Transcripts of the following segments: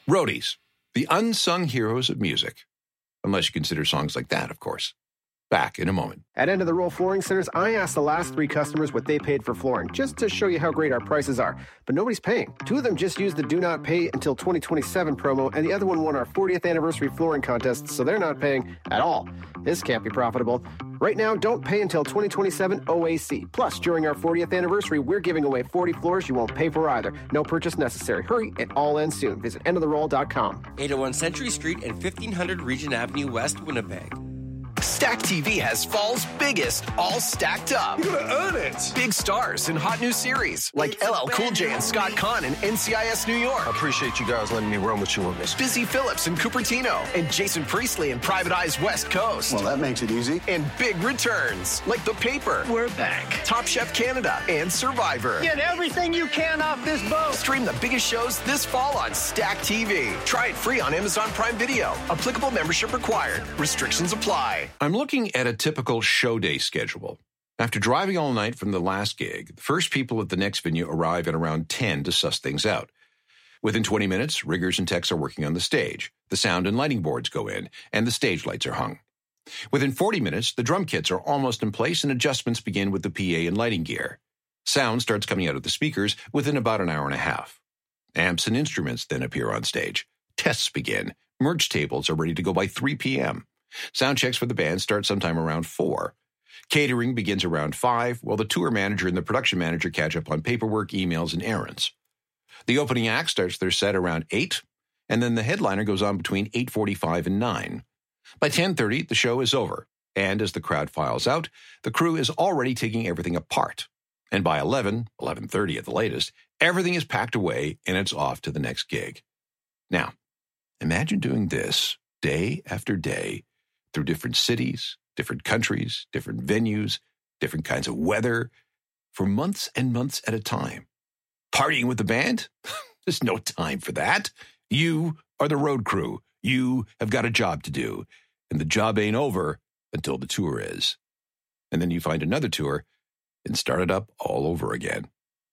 Roadies, the unsung heroes of music. Unless you consider songs like that, of course. Back in a moment. At End of the Roll Flooring Centers, I asked the last 3 customers what they paid for flooring, just to show you how great our prices are. But nobody's paying. 2 of them just used the Do Not Pay Until 2027 promo, and the other one won our 40th anniversary flooring contest, so they're not paying at all. This can't be profitable. Right now, don't pay until 2027 OAC. Plus, during our 40th anniversary, we're giving away 40 floors you won't pay for either. No purchase necessary. Hurry, it all ends soon. Visit endoftheroll.com. 801 Century Street and 1500 Regent Avenue West, Winnipeg. Stack TV has fall's biggest, all stacked up. You gotta earn it. Big stars in hot new series like LL Cool J and Scott Conn in NCIS New York. I appreciate you guys letting me run with you on this. Busy Phillips in Cupertino and Jason Priestley in Private Eyes West Coast. Well, that makes it easy. And big returns like The Paper. We're back. Top Chef Canada and Survivor. Get everything you can off this boat. Stream the biggest shows this fall on Stack TV. Try it free on Amazon Prime Video. Applicable membership required. Restrictions apply. I'm looking at a typical show day schedule. After driving all night from the last gig, the first people at the next venue arrive at around 10 to suss things out. Within 20 minutes, riggers and techs are working on the stage. The sound and lighting boards go in, and the stage lights are hung. Within 40 minutes, the drum kits are almost in place, and adjustments begin with the PA and lighting gear. Sound starts coming out of the speakers within about an hour and a half. Amps and instruments then appear on stage. Tests begin. Merch tables are ready to go by 3 p.m. Sound checks for the band start sometime around 4. Catering begins around 5, while the tour manager and the production manager catch up on paperwork, emails, and errands. The opening act starts their set around 8, and then the headliner goes on between 8:45 and 9. By 10:30, the show is over, and as the crowd files out, the crew is already taking everything apart. And by 11:30 at the latest, everything is packed away and it's off to the next gig. Now, imagine doing this day after day, through different cities, different countries, different venues, different kinds of weather, for months and months at a time. Partying with the band? There's no time for that. You are the road crew. You have got a job to do, and the job ain't over until the tour is. And then you find another tour and start it up all over again.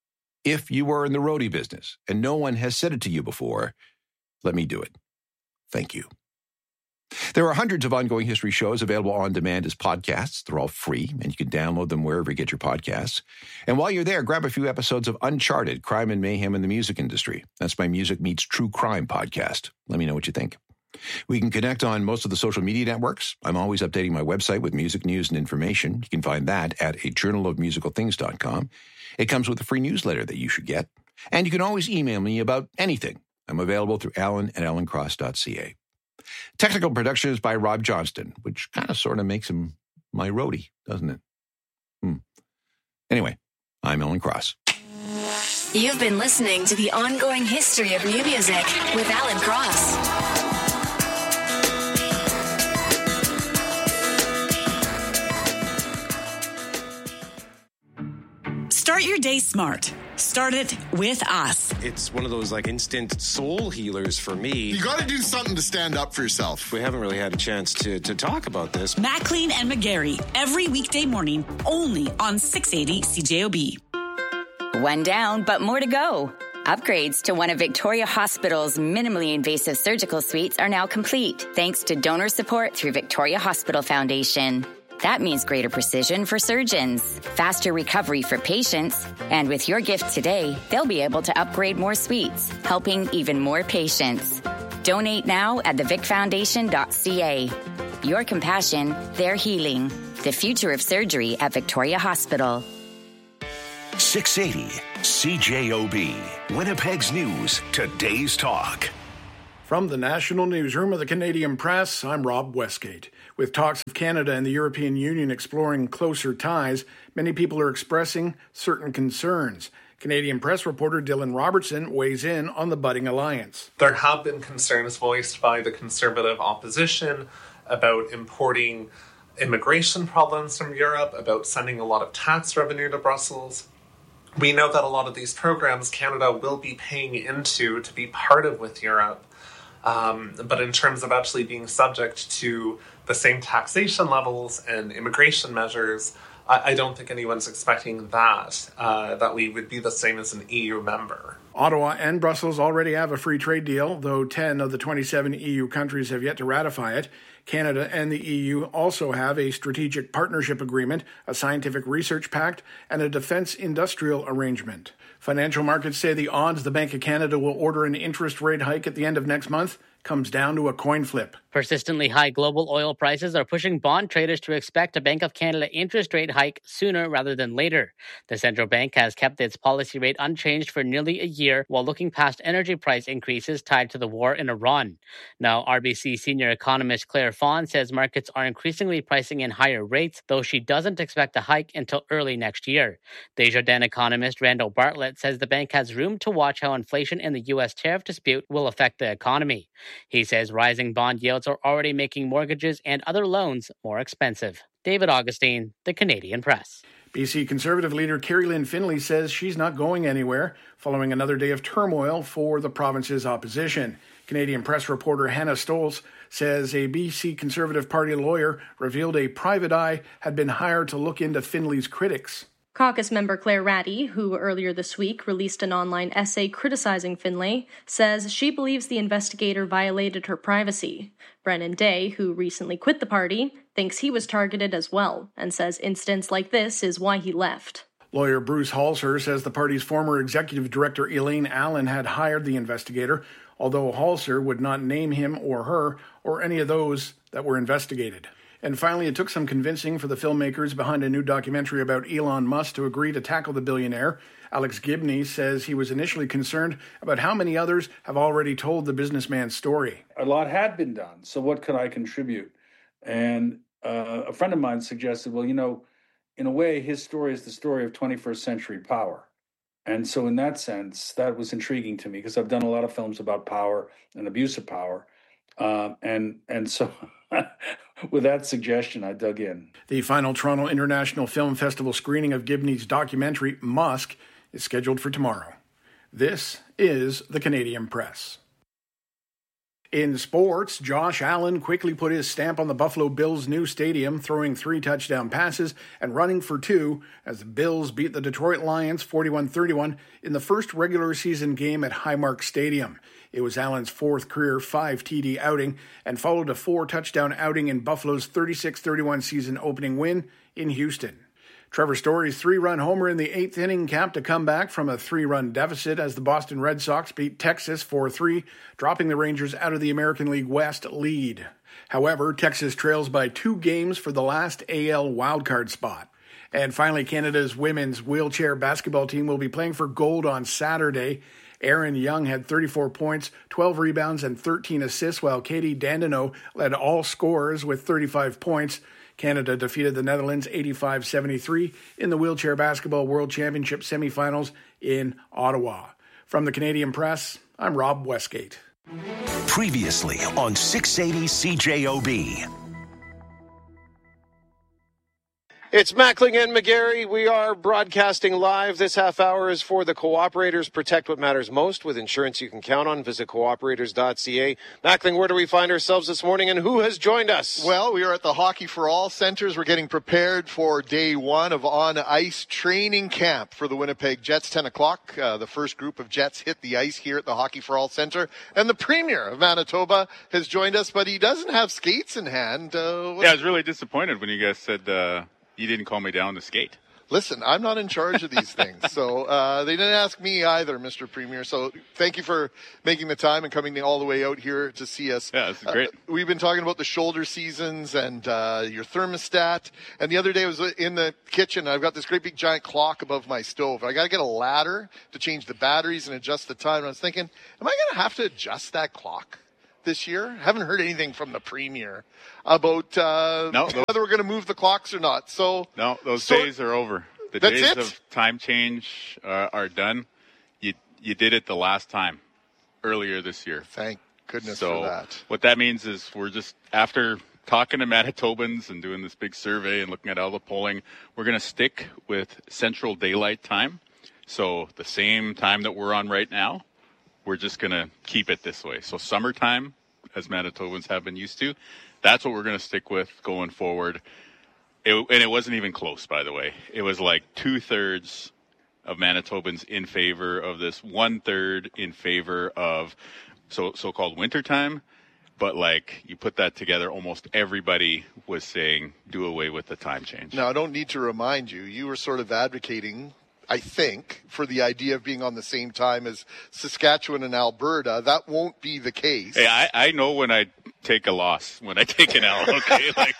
If you are in the roadie business and no one has said it to you before, let me do it. Thank you. There are hundreds of Ongoing History shows available on demand as podcasts. They're all free, and you can download them wherever you get your podcasts. And while you're there, grab a few episodes of Uncharted, Crime and Mayhem in the Music Industry. That's my Music Meets True Crime podcast. Let me know what you think. We can connect on most of the social media networks. I'm always updating my website with music news and information. You can find that at ajournalofmusicalthings.com. It comes with a free newsletter that you should get. And you can always email me about anything. I'm available through alan@alancross.ca. Technical production is by Rob Johnston, which kind of sort of makes him my roadie, doesn't it? Anyway, I'm Alan Cross. You've been listening to The Ongoing History of New Music with Alan Cross. Start your day smart. Start it with us. It's one of those like instant soul healers for me. You got to do something to stand up for yourself. We haven't really had a chance to talk about this. Maclean and McGarry, every weekday morning, only on 680 CJOB. One down, but more to go. Upgrades to one of Victoria Hospital's minimally invasive surgical suites are now complete, thanks to donor support through Victoria Hospital Foundation. That means greater precision for surgeons, faster recovery for patients, and with your gift today, they'll be able to upgrade more suites, helping even more patients. Donate now at thevicfoundation.ca. Your compassion, their healing. The future of surgery at Victoria Hospital. 680 CJOB, Winnipeg's News, today's talk. From the National Newsroom of the Canadian Press, I'm Rob Westgate. With talks of Canada and the European Union exploring closer ties, many people are expressing certain concerns. Canadian Press reporter Dylan Robertson weighs in on the budding alliance. There have been concerns voiced by the Conservative opposition about importing immigration problems from Europe, about sending a lot of tax revenue to Brussels. We know that a lot of these programs Canada will be paying into to be part of with Europe. But in terms of actually being subject to the same taxation levels and immigration measures, I don't think anyone's expecting that we would be the same as an EU member. Ottawa and Brussels already have a free trade deal, though 10 of the 27 EU countries have yet to ratify it. Canada and the EU also have a strategic partnership agreement, a scientific research pact, and a defence industrial arrangement. Financial markets say the odds the Bank of Canada will order an interest rate hike at the end of next month comes down to a coin flip. Persistently high global oil prices are pushing bond traders to expect a Bank of Canada interest rate hike sooner rather than later. The central bank has kept its policy rate unchanged for nearly a year while looking past energy price increases tied to the war in Iran. Now, RBC senior economist Claire Fawn says markets are increasingly pricing in higher rates, though she doesn't expect a hike until early next year. Desjardins economist Randall Bartlett says the bank has room to watch how inflation in the U.S. tariff dispute will affect the economy. He says rising bond yields are already making mortgages and other loans more expensive. David Augustine, The Canadian Press. BC Conservative leader Kerry Lynn Finlay says she's not going anywhere following another day of turmoil for the province's opposition. Canadian Press reporter Hannah Stolz says a BC Conservative Party lawyer revealed a private eye had been hired to look into Finlay's critics. Caucus member Claire Ratty, who earlier this week released an online essay criticizing Finlay, says she believes the investigator violated her privacy. Brennan Day, who recently quit the party, thinks he was targeted as well, and says incidents like this is why he left. Lawyer Bruce Halser says the party's former executive director Elaine Allen had hired the investigator, although Halser would not name him or her or any of those that were investigated. And finally, it took some convincing for the filmmakers behind a new documentary about Elon Musk to agree to tackle the billionaire. Alex Gibney says he was initially concerned about how many others have already told the businessman's story. A lot had been done, so what could I contribute? And a friend of mine suggested, well, you know, in a way, his story is the story of 21st century power. And so in that sense, that was intriguing to me because I've done a lot of films about power and abuse of power. And so with that suggestion, I dug in. The final Toronto International Film Festival screening of Gibney's documentary, Musk, is scheduled for tomorrow. This is the Canadian Press. In sports, Josh Allen quickly put his stamp on the Buffalo Bills' new stadium, throwing 3 touchdown passes and running for 2 as the Bills beat the Detroit Lions 41-31 in the first regular season game at Highmark Stadium. It was Allen's 4th career 5 TD outing and followed a 4-touchdown outing in Buffalo's 36-31 season opening win in Houston. Trevor Story's 3-run homer in the 8th inning capped a comeback from a 3-run deficit as the Boston Red Sox beat Texas 4-3, dropping the Rangers out of the American League West lead. However, Texas trails by 2 games for the last AL wildcard spot. And finally, Canada's women's wheelchair basketball team will be playing for gold on Saturday. Erin Young had 34 points, 12 rebounds, and 13 assists, while Katie Dandeneau led all scorers with 35 points. Canada defeated the Netherlands 85-73 in the Wheelchair Basketball World Championship semifinals in Ottawa. From the Canadian Press, I'm Rob Westgate. Previously on 680 CJOB. It's Mackling and McGarry. We are broadcasting live. This half hour is for the Cooperators. Protect what matters most with insurance you can count on. Visit cooperators.ca. Mackling, where do we find ourselves this morning, and who has joined us? Well, we are at the Hockey for All Centers. We're getting prepared for day 1 of on-ice training camp for the Winnipeg Jets. 10 o'clock, the first group of Jets hit the ice here at the Hockey for All Center. And the Premier of Manitoba has joined us, but he doesn't have skates in hand. I was really disappointed when you guys said... You didn't call me down to skate. Listen, I'm not in charge of these things. So they didn't ask me either, Mr. Premier. So thank you for making the time and coming all the way out here to see us. Yeah, this is great. We've been talking about the shoulder seasons and your thermostat. And the other day I was in the kitchen. I've got this great big giant clock above my stove. I got to get a ladder to change the batteries and adjust the time. And I was thinking, am I going to have to adjust that clock this year? Haven't heard anything from the Premier about whether we're going to move the clocks or not. So no, those days are over. The days it? of time change are done. You did it the last time earlier this year. Thank goodness for that. What that means is we're just, after talking to Manitobans and doing this big survey and looking at all the polling, we're going to stick with Central Daylight Time. So the same time that we're on right now, we're just going to keep it this way. So summertime, as Manitobans have been used to, that's what we're going to stick with going forward. And it wasn't even close, by the way. It was like 2/3 of Manitobans in favor of this, 1/3 in favor of so-called wintertime. But like you put that together, almost everybody was saying do away with the time change. Now, I don't need to remind you, you were sort of advocating, I think, for the idea of being on the same time as Saskatchewan and Alberta. That won't be the case. Hey, I know when I take a loss, when I take an L, okay? Like,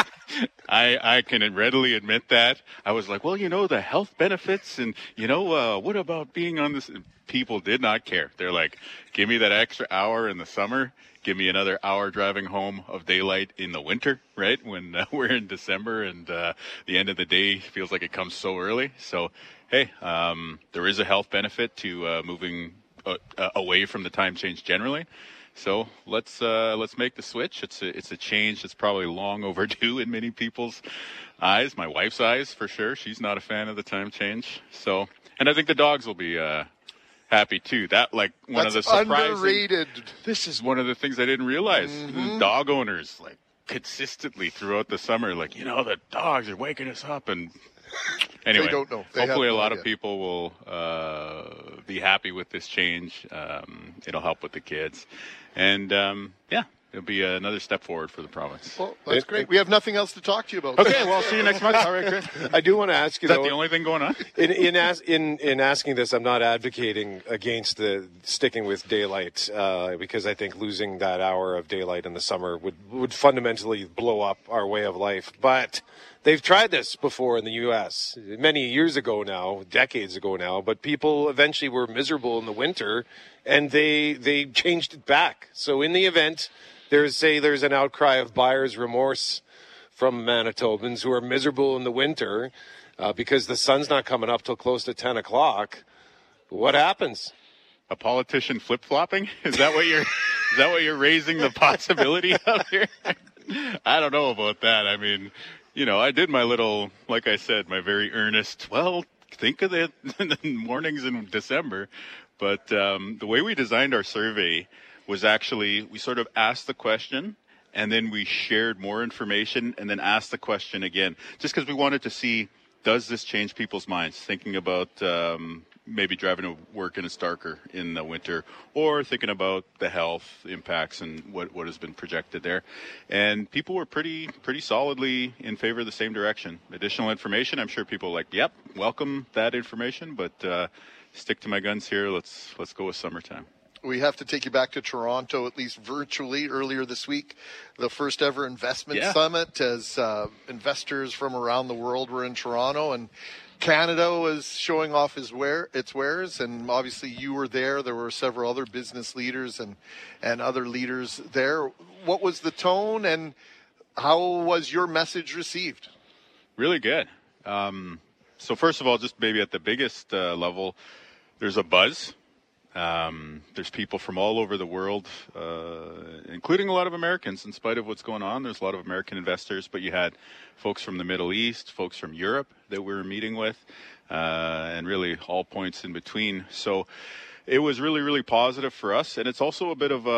I can readily admit that. I was like, well, the health benefits and, what about being on this? People did not care. They're like, give me that extra hour in the summer. Give me another hour driving home of daylight in the winter, right? When we're in December and the end of the day feels like it comes so early. So, hey, there is a health benefit to moving away from the time change generally. So let's make the switch. It's a change that's probably long overdue in many people's eyes. My wife's eyes, for sure. She's not a fan of the time change. So, and I think the dogs will be happy too. That one That's of the surprising. Underrated. This is one of the things I didn't realize. Mm-hmm. Dog owners consistently throughout the summer, the dogs are waking us up, and anyway, they don't know. Hopefully, a lot of people will be happy with this change. It'll help with the kids, and it'll be another step forward for the province. Well, that's great. We have nothing else to talk to you about. Okay, well, see you next month. All right, great. I do want to ask you, Is that the only thing going on? In asking this, I'm not advocating against the sticking with daylight because I think losing that hour of daylight in the summer would fundamentally blow up our way of life. But they've tried this before in the U.S. many years ago now, decades ago now, but people eventually were miserable in the winter, and they changed it back. So in the event there's an outcry of buyer's remorse from Manitobans who are miserable in the winter because the sun's not coming up till close to 10 o'clock. What happens? A politician flip-flopping? Is that what you're raising the possibility of here? I don't know about that. I mean, I did my little, like I said, my very earnest, think of it in the mornings in December. But the way we designed our survey was actually, we sort of asked the question and then we shared more information and then asked the question again, just because we wanted to see, does this change people's minds, thinking about maybe driving to work in a Starker in the winter, or thinking about the health impacts and what has been projected there. And people were pretty solidly in favor of the same direction. Additional information, I'm sure people are like, yep, welcome that information, but stick to my guns here. Let's go with summertime. We have to take you back to Toronto, at least virtually, earlier this week. The first ever investment summit, as investors from around the world were in Toronto, and Canada was showing off its wares, and obviously you were there. There were several other business leaders and other leaders there. What was the tone, and how was your message received? Really good. So first of all, just maybe at the biggest level, there's a buzz. There's people from all over the world, including a lot of Americans. In spite of what's going on, there's a lot of American investors, but you had folks from the Middle East, folks from Europe that we were meeting with, and really all points in between. So it was really, really positive for us. And it's also a bit of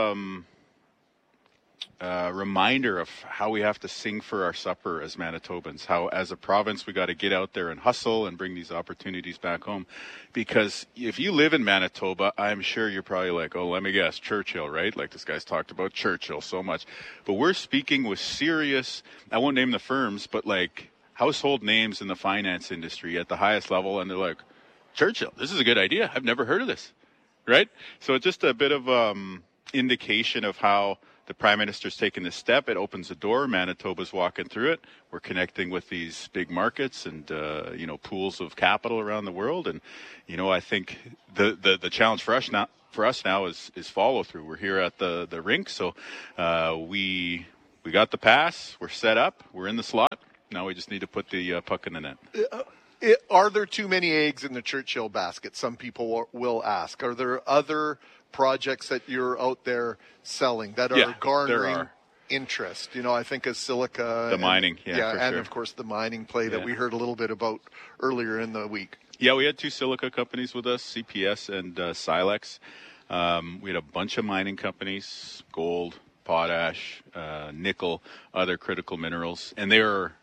reminder of how we have to sing for our supper as Manitobans, how as a province we got to get out there and hustle and bring these opportunities back home. Because if you live in Manitoba, I'm sure you're probably like, oh, let me guess, Churchill, right? Like this guy's talked about Churchill so much. But we're speaking with serious, I won't name the firms, but like household names in the finance industry at the highest level, and they're like, Churchill, this is a good idea. I've never heard of this, right? So it's just a bit of indication of how the Prime Minister's taken this step. It opens the door. Manitoba's walking through it. We're connecting with these big markets and, pools of capital around the world. And, I think the challenge for us now is follow through. We're here at the rink. So, we got the pass. We're set up. We're in the slot. Now we just need to put the puck in the net. Are there too many eggs in the Churchill basket? Some people will ask. Are there other projects that you're out there selling that are garnering interest? I think of Silica. The mining, for and sure. Of course the mining play that we heard a little bit about earlier in the week. Yeah, we had 2 silica companies with us, CPS and Silex. We had a bunch of mining companies, gold, potash, nickel, other critical minerals, and they were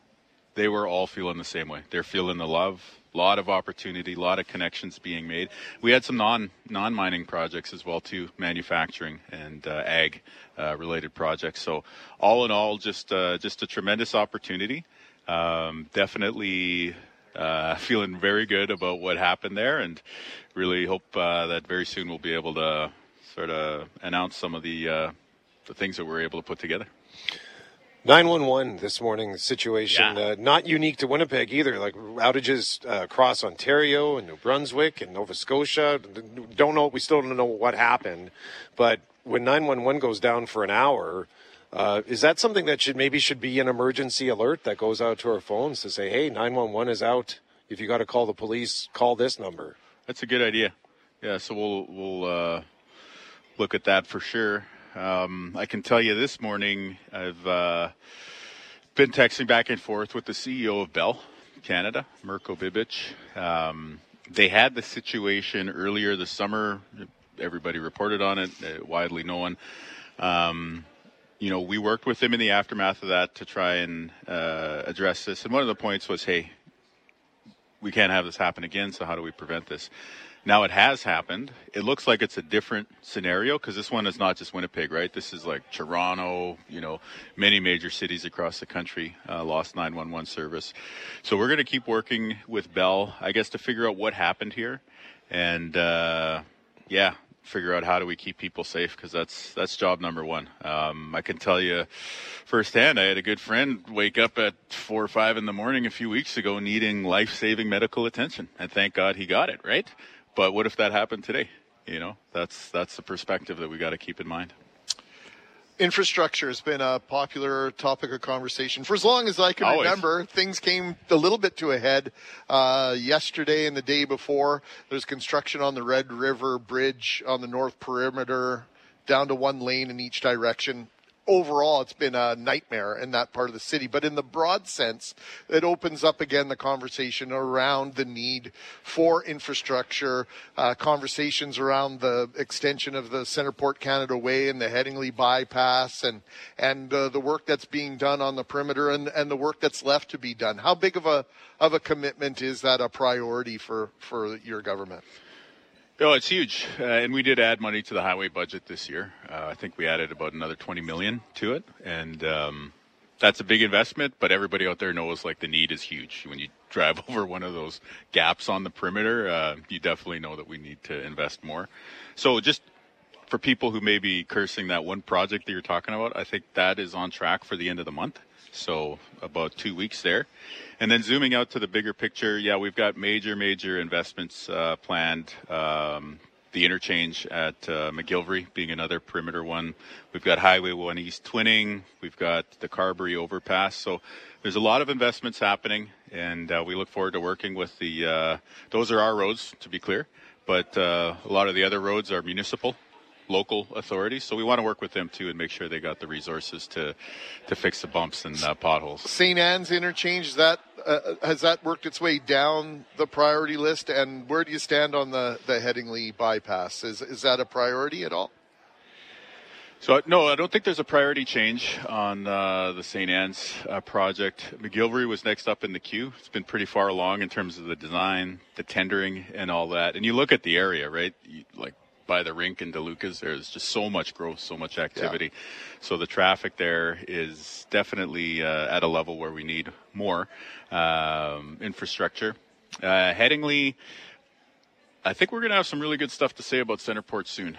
they were all feeling the same way. They're feeling the love, a lot of opportunity, a lot of connections being made. We had some non-mining projects as well too, manufacturing and ag related projects. So all in all, just a tremendous opportunity. Definitely feeling very good about what happened there, and really hope that very soon we'll be able to sort of announce some of the things that we're able to put together. 911 this morning situation, not unique to Winnipeg either. Like outages across Ontario and New Brunswick and Nova Scotia. We still don't know what happened. But when 911 goes down for an hour, is that something that should be an emergency alert that goes out to our phones to say, hey, 911 is out. If you got to call the police, call this number. That's a good idea. Yeah, so we'll look at that for sure. I can tell you this morning I've been texting back and forth with the CEO of Bell Canada, Mirko Bibic. They had the situation earlier this summer. Everybody reported on it, widely known. We worked with them in the aftermath of that to try and address this. And one of the points was, hey, we can't have this happen again, so how do we prevent this? Now it has happened. It looks like it's a different scenario because this one is not just Winnipeg, right? This is like Toronto, many major cities across the country lost 911 service. So we're going to keep working with Bell, I guess, to figure out what happened here and, figure out how do we keep people safe because that's job number one. I can tell you firsthand, I had a good friend wake up at 4 or 5 in the morning a few weeks ago needing life-saving medical attention, and thank God he got it, right? But what if that happened today? That's the perspective that we got to keep in mind. Infrastructure has been a popular topic of conversation for as long as I can remember. Things came a little bit to a head yesterday and the day before. There's construction on the Red River Bridge on the North Perimeter, down to 1 lane in each direction. Overall, it's been a nightmare in that part of the city. But in the broad sense, it opens up again the conversation around the need for infrastructure, conversations around the extension of the Centerport Canada Way and the Headingley bypass and the work that's being done on the perimeter and the work that's left to be done. How big of a commitment is that a priority for your government? Oh, it's huge. And we did add money to the highway budget this year. I think we added about another $20 million to it. And that's a big investment, but everybody out there knows the need is huge. When you drive over one of those gaps on the perimeter, you definitely know that we need to invest more. So just for people who may be cursing that one project that you're talking about, I think that is on track for the end of the month. So about 2 weeks there. And then zooming out to the bigger picture, we've got major investments planned. The interchange at McGilvery being another perimeter one. We've got Highway 1 East twinning. We've got the Carberry overpass. So there's a lot of investments happening, and we look forward to working with those are our roads, to be clear. But a lot of the other roads are municipal, local authorities, so we want to work with them too and make sure they got the resources to fix the bumps and potholes. St. Anne's interchange, has that worked its way down the priority list, and where do you stand on the Headingley bypass? Is that a priority at all? So no, I don't think there's a priority change on the St. Anne's project. McGilvery was next up in the queue. It's been pretty far along in terms of the design, the tendering, and all that. And you look at the area, right? By the rink in DeLucas, there's just so much growth, so much activity. Yeah. So the traffic there is definitely at a level where we need more infrastructure. Headingley, I think we're going to have some really good stuff to say about Centerport soon.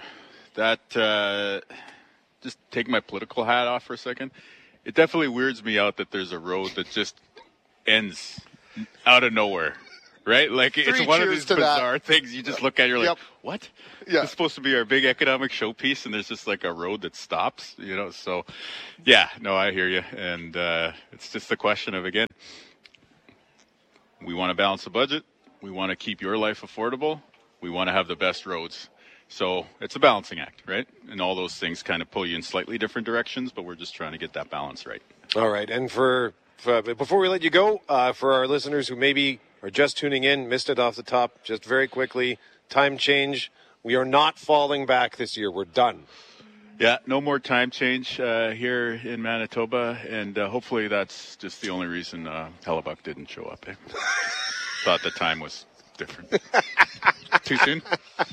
That, just take my political hat off for a second, it definitely weirds me out that there's a road that just ends out of nowhere. Right? It's one of these bizarre things you just look at, you're like, what? Yeah. It's supposed to be our big economic showpiece, and there's just a road that stops, So, I hear you. And it's just the question of, again, we want to balance the budget. We want to keep your life affordable. We want to have the best roads. So it's a balancing act, right? And all those things kind of pull you in slightly different directions, but we're just trying to get that balance right. All right. And before we let you go, for our listeners who maybe are just tuning in, missed it off the top, just very quickly, time change. We are not falling back this year. We're done. Yeah, no more time change here in Manitoba, and hopefully that's just the only reason Hellebuck didn't show up. Eh? Thought the time was different. Too soon?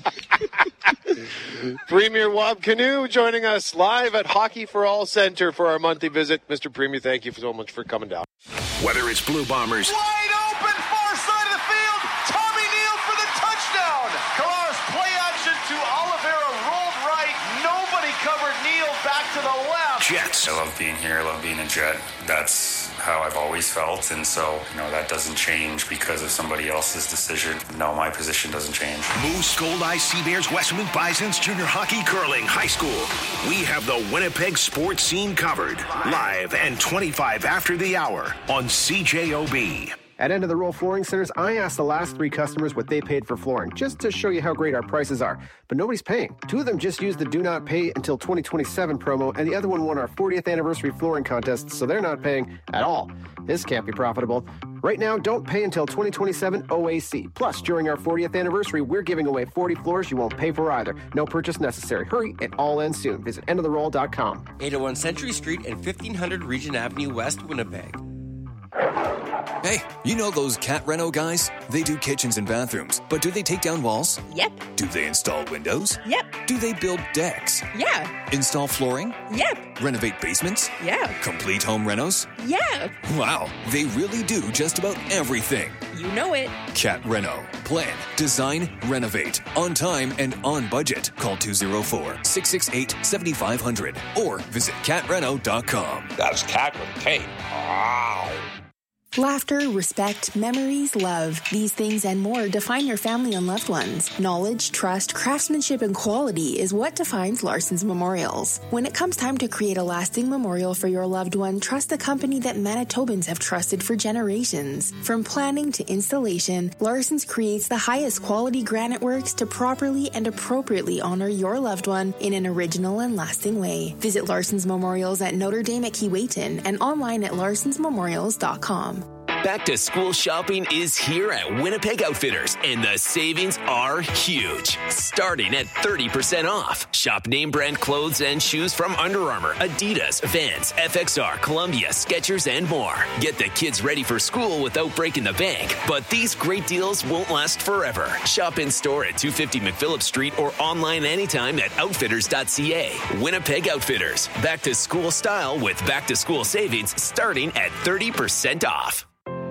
Premier Wab Kinew joining us live at Hockey for All Center for our monthly visit. Mr. Premier, thank you so much for coming down. Whether it's Blue Bombers, wide open, far side of the field. Tommy Neal for the touchdown. Collaros play action to Oliveira, rolled right. Nobody covered Neal, back to the left. Jets. I love being here. I love being a Jet. That's how I've always felt, and so that doesn't change because of somebody else's decision. No, my position doesn't change. Moose, Gold Eyes, Sea Bears, Westmount Bisons, junior hockey, curling, high school. We have the Winnipeg sports scene covered. Live and 25 after the hour on CJOB. At End of the Roll Flooring Centers, I asked the last 3 customers what they paid for flooring, just to show you how great our prices are. But nobody's paying. 2 of them just used the Do Not Pay Until 2027 promo, and the other one won our 40th anniversary flooring contest, so they're not paying at all. This can't be profitable. Right now, don't pay until 2027 OAC. Plus, during our 40th anniversary, we're giving away 40 floors you won't pay for either. No purchase necessary. Hurry, it all ends soon. Visit endoftheroll.com. 801 Century Street and 1500 Regent Avenue West, Winnipeg. Hey, you know those Cat Reno guys? They do kitchens and bathrooms, but do they take down walls? Yep. Do they install windows? Yep. Do they build decks? Yeah. Install flooring? Yep. Renovate basements? Yeah. Complete home renos? Yeah. Wow, they really do just about everything. You know it. Cat Reno. Plan, design, renovate. On time and on budget. Call 204-668-7500 or visit catreno.com. That's Cat with a K. Wow. Laughter, respect, memories, love. These things and more define your family and loved ones. Knowledge, trust, craftsmanship, and quality is what defines Larson's Memorials. When it comes time to create a lasting memorial for your loved one, trust the company that Manitobans have trusted for generations. From planning to installation, Larson's creates the highest quality granite works to properly and appropriately honor your loved one in an original and lasting way. Visit Larson's Memorials at Notre Dame at Keewatin and online at larsonsmemorials.com. Back to school shopping is here at Winnipeg Outfitters, and the savings are huge. Starting at 30% off. Shop name brand clothes and shoes from Under Armour, Adidas, Vans, FXR, Columbia, Skechers, and more. Get the kids ready for school without breaking the bank. But these great deals won't last forever. Shop in store at 250 McPhillip Street or online anytime at outfitters.ca. Winnipeg Outfitters. Back to school style with back to school savings starting at 30% off.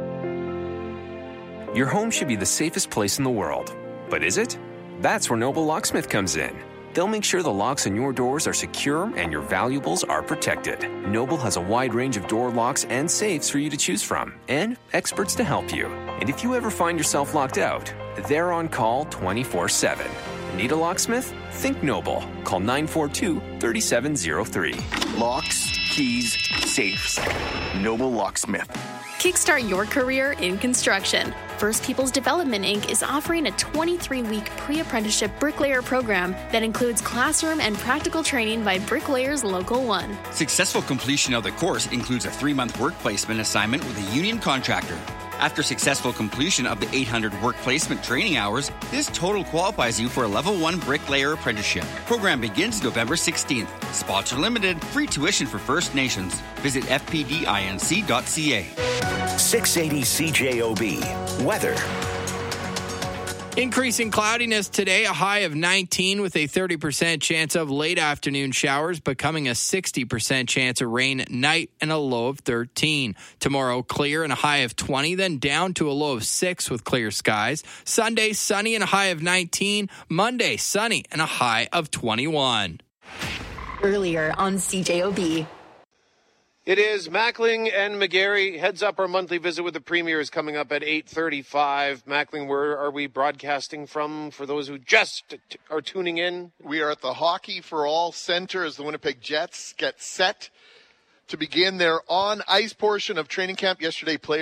Your home should be the safest place in the world. But is it? That's where Noble Locksmith comes in. They'll make sure the locks on your doors are secure and your valuables are protected. Noble has a wide range of door locks and safes for you to choose from, and experts to help you. And if you ever find yourself locked out, they're on call 24/7. Need a locksmith? Think Noble. Call 942-3703. Locks, keys, safes. Noble Locksmith. Kickstart your career in construction. First Peoples Development, Inc. is offering a 23-week pre-apprenticeship bricklayer program that includes classroom and practical training by Bricklayers Local 1. Successful completion of the course includes a 3-month work placement assignment with a union contractor. After successful completion of the 800 work placement training hours, this total qualifies you for a Level 1 bricklayer apprenticeship. Program begins November 16th. Spots are limited. Free tuition for First Nations. Visit fpdinc.ca. 680 CJOB. Weather. Increasing cloudiness today, a high of 19 with a 30% chance of late afternoon showers, becoming a 60% chance of rain at night and a low of 13. Tomorrow, clear and a high of 20, then down to a low of 6 with clear skies. Sunday, sunny and a high of 19. Monday, sunny and a high of 21. Earlier on CJOB. It is Mackling and McGarry. Heads up, our monthly visit with the Premier is coming up at 8:35. Mackling, where are we broadcasting from for those who just are tuning in? We are at the Hockey for All Center as the Winnipeg Jets get set to begin their on-ice portion of training camp. Yesterday, players